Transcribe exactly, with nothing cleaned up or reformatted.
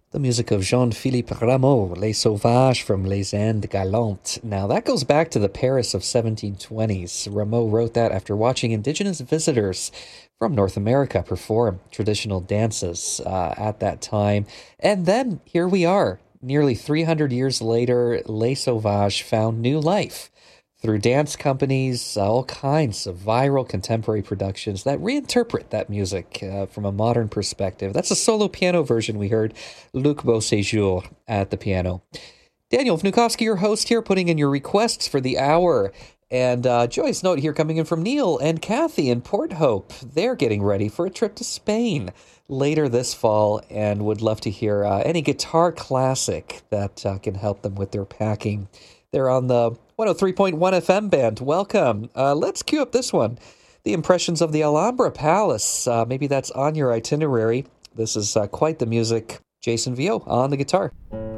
The music of Jean-Philippe Rameau, Les Sauvages from Les Indes Galantes. Now, that goes back to the Paris of seventeen twenties. Rameau wrote that after watching indigenous visitors from North America perform traditional dances uh, at that time. And then here we are, nearly three hundred years later, Les Sauvages found new life through dance companies, uh, all kinds of viral contemporary productions that reinterpret that music uh, from a modern perspective. That's a solo piano version we heard. Luc Beauséjour at the piano. Daniel Vnukovsky, your host here, putting in your requests for the hour. And uh, Joyce note here coming in from Neil and Kathy in Port Hope. They're getting ready for a trip to Spain later this fall and would love to hear uh, any guitar classic that uh, can help them with their packing. They're on the one oh three point one F M band. Welcome. Uh, let's cue up this one. The Impressions of the Alhambra Palace. Uh, maybe that's on your itinerary. This is uh, quite the music. Jason Vio on the guitar.